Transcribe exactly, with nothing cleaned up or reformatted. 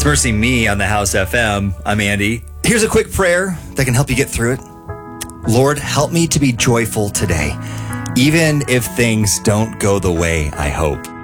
It's Mercy Me on the House F M. I'm Andy. Here's a quick prayer that can help you get through it. Lord, help me to be joyful today, even if things don't go the way I hope.